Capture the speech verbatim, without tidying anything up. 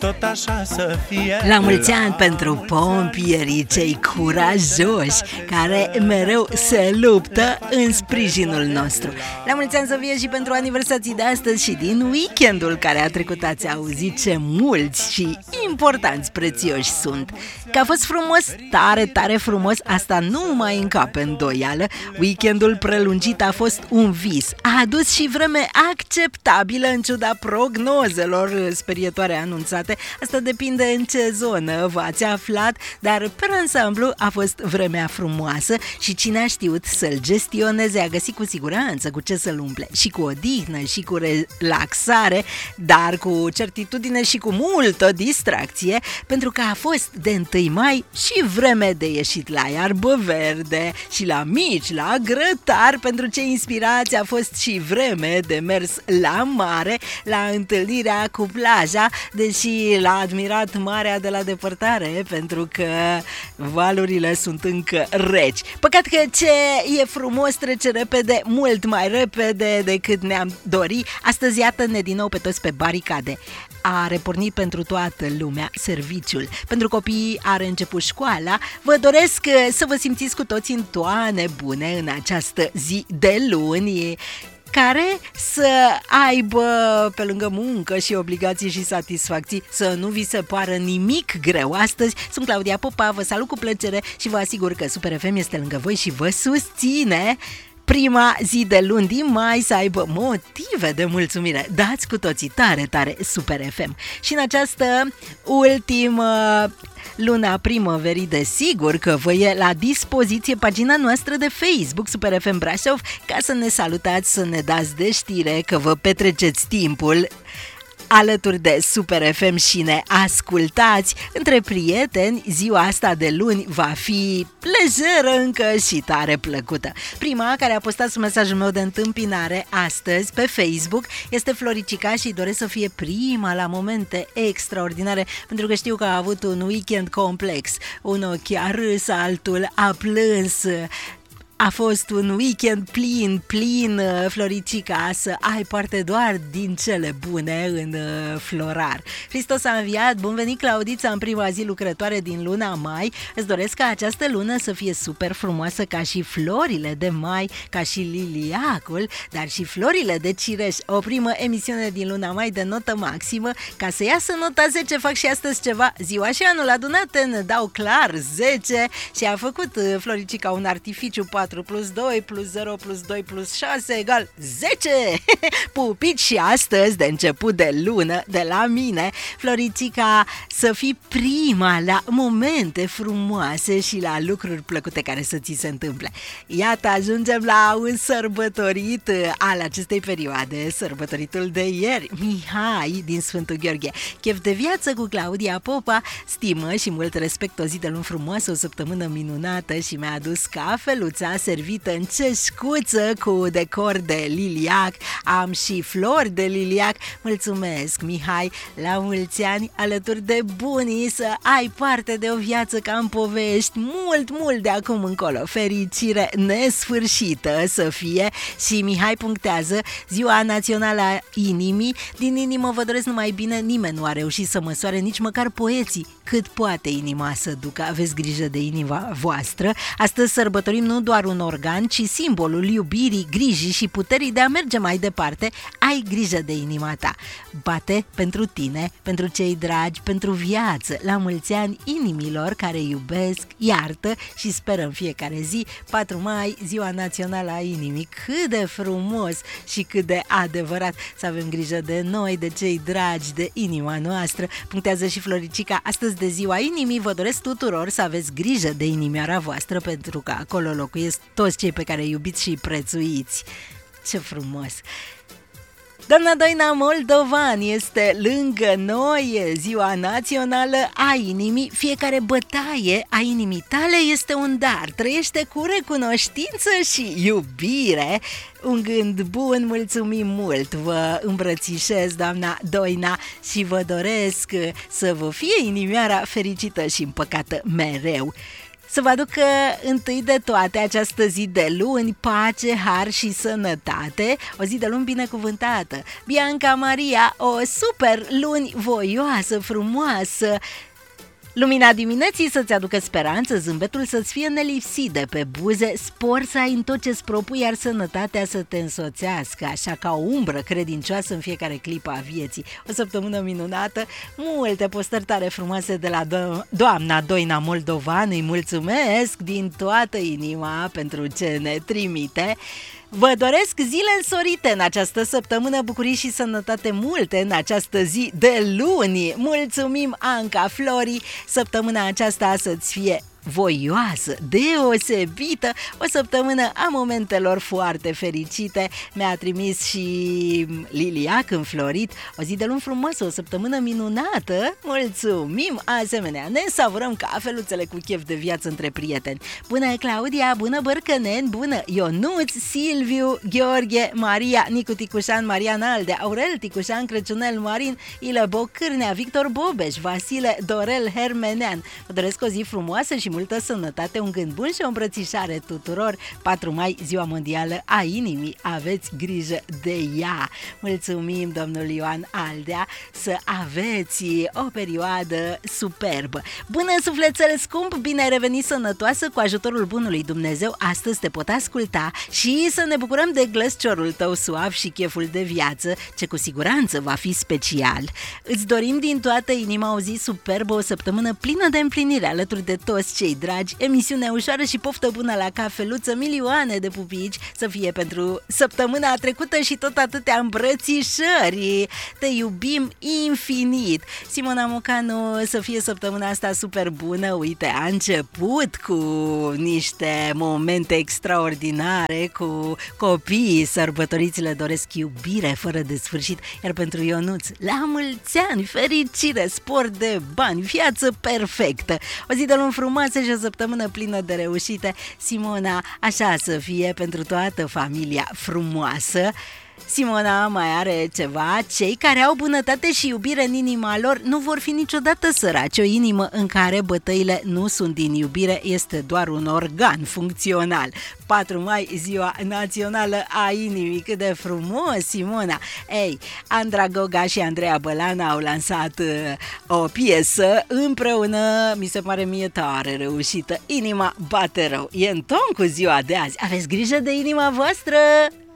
tot așa să fie. La mulți ani pentru pompierii cei curajoși care mereu se luptă în sprijinul nostru. La mulți ani să fie și pentru aniversații de astăzi și din weekendul care a trecut. Ați auzit ce mulți și importanți prețioși sunt. Că a fost frumos, tare, tare frumos, asta nu mai încape îndoială. Weekendul prelungit a fost un vis. A adus și vreme acceptabilă în ciuda prognozelor sperietoare anunțate. Asta depinde în ce zonă v-ați aflat, dar pe ansamblu a fost vremea frumoasă și cine a știut să-l gestioneze a găsit cu siguranță cu ce să-l umple. Și cu odihnă și cu relaxare, dar cu certitudine și cu multă distracție, pentru că a fost de întâi mai și vreme de ieșit la iarbă verde și la mici, la grătar. Pentru cei inspirați a fost și vreme de mers la mare, la întâlnirea cu plaja, deși l-a admirat marea de la depărtare, pentru că valurile sunt încă reci. Păcat că ce e frumos trece repede, mult mai repede decât ne-am dori. Astăzi iată-ne din nou pe toți pe baricade. A repornit pentru toată lumea serviciul. Pentru copii are început școala. Vă doresc să vă simțiți cu toți în toane bune în această zi de luni, care să aibă, pe lângă muncă și obligații și satisfacții, să nu vi se pară nimic greu. Astăzi sunt Claudia Popa, vă salut cu plăcere și vă asigur că Super F M este lângă voi și vă susține. Prima zi de luni din mai să aibă motive de mulțumire. Dați cu toții tare, tare Super F M. Și în această ultimă luna primăverii, desigur că vă e la dispoziție pagina noastră de Facebook Super F M Brașov ca să ne salutați, să ne dați de știre că vă petreceți timpul alături de Super F M și ne ascultați între prieteni. Ziua asta de luni va fi lejeră încă și tare plăcută. Prima care a postat mesajul meu de întâmpinare astăzi pe Facebook este Floricica și doresc să fie prima la momente extraordinare, pentru că știu că a avut un weekend complex. Un ochi a râs, altul a plâns. A fost un weekend plin, plin, Floricica, să ai parte doar din cele bune în florar. Hristos a înviat, bun venit Claudița în prima zi lucrătoare din luna mai. Îți doresc ca această lună să fie super frumoasă ca și florile de mai, ca și liliacul, dar și florile de cireș. O primă emisiune din luna mai de notă maximă, ca să iasă nota zece, fac și astăzi ceva. Ziua și anul adunate ne dau clar zece și a făcut Floricica un artificiu patru plus doi plus zero plus doi plus șase egal zece. Pupici și astăzi, de început de lună, de la mine, Floricica, să fii prima la momente frumoase și la lucruri plăcute care să ți se întâmple. Iată, ajungem la un sărbătorit al acestei perioade, sărbătoritul de ieri, Mihai din Sfântul Gheorghe. Chef de viață cu Claudia Popa, stimă și mult respect, o zi de luni frumoasă, o săptămână minunată și mi-a adus cafeluța servită în ceșcuță cu decor de liliac. Am și flori de liliac. Mulțumesc, Mihai, la mulți ani alături de bunii, să ai parte de o viață ca în povești, mult, mult de acum încolo. Fericire nesfârșită să fie. Și Mihai punctează: Ziua Națională a Inimii. Din inimă vă doresc numai bine. Nimeni nu a reușit să măsoare, nici măcar poeții, cât poate inima să ducă. Aveți grijă de inima voastră. Astăzi sărbătorim nu doar un organ, ci simbolul iubirii, grijii și puterii de a merge mai departe. Ai grijă de inima ta. Bate pentru tine, pentru cei dragi, pentru viață. La mulți ani inimilor care iubesc, iartă și speră în fiecare zi. patru mai, Ziua Națională a Inimii. Cât de frumos și cât de adevărat să avem grijă de noi, de cei dragi, de inima noastră. Punctează și Floricica. Astăzi, de Ziua Inimii, vă doresc tuturor să aveți grijă de inimioara voastră, pentru că acolo locuiesc toți cei pe care iubiți și prețuiți. Ce frumos! Doamna Doina Moldovan este lângă noi. Ziua Națională a Inimii. Fiecare bătaie a inimii tale este un dar. Trăiește cu recunoștință și iubire. Un gând bun, mulțumim mult. Vă îmbrățișez, doamna Doina, și vă doresc să vă fie inimioara fericită și împăcată mereu. Să vă aduc întâi de toate această zi de luni, pace, har și sănătate, o zi de luni binecuvântată. Bianca Maria, o super luni voioasă, frumoasă. Lumina dimineții să-ți aducă speranță, zâmbetul să-ți fie nelipsit de pe buze, spor să ai în tot ce-ți propui, iar sănătatea să te însoțească, așa ca o umbră credincioasă în fiecare clipă a vieții. O săptămână minunată, multe postări tare frumoase de la do- doamna Doina Moldovan, îi mulțumesc din toată inima pentru ce ne trimite. Vă doresc zile însorite în această săptămână, bucurii și sănătate multe în această zi de luni. Mulțumim, Anca Flori, săptămâna aceasta să-ți fie voioasă, deosebită, o săptămână a momentelor foarte fericite. Mi-a trimis și Liliac înflorit, o zi de luni frumoasă, o săptămână minunată. Mulțumim, asemenea, ne savurăm cafeluțele cu chef de viață între prieteni. Bună Claudia, bună Bărcănen, bună Ionuț, Silviu, Gheorghe, Maria, Nicu Ticușan, Marian Alde, Aurel Ticușan, Crăciunel Marin, Ilă Bocârnea, Victor Bobeș, Vasile, Dorel Hermenean. Vă doresc o zi frumoasă și multă sănătate, un gând bun și o îmbrățișare tuturor. patru mai, ziua mondială a inimii, aveți grijă de ea. Mulțumim, domnul Ioan Aldea, să aveți o perioadă superbă. Bună sufletel scump, bine ai revenit sănătoasă, cu ajutorul bunului Dumnezeu, astăzi te pot asculta și să ne bucurăm de glăsciorul tău suav și cheful de viață, ce cu siguranță va fi special. Îți dorim din toată inima o zi superbă, o săptămână plină de împlinire alături de toți cei dragi, emisiune ușoară și poftă bună la cafeluță, milioane de pupici să fie pentru săptămâna trecută și tot atâtea îmbrățișări. Te iubim infinit. Simona Mocanu, să fie săptămâna asta super bună. Uite, a început cu niște momente extraordinare, cu copiii sărbătoriți le doresc iubire fără de sfârșit, iar pentru Ionuț, la mulți ani, fericire, spor de bani, viață perfectă. O zi de luni frumoasă și o săptămână plină de reușite. Simona, așa să fie pentru toată familia frumoasă. Simona mai are ceva: cei care au bunătate și iubire în inima lor nu vor fi niciodată săraci. O inimă în care bătăile nu sunt din iubire este doar un organ funcțional. patru mai, ziua națională a inimii, cât de frumos, Simona! Ei, Andra Goga și Andreea Bălan au lansat uh, o piesă împreună, mi se pare mie tare reușită. Inima bate rău, e în ton cu ziua de azi. Aveți grijă de inima voastră!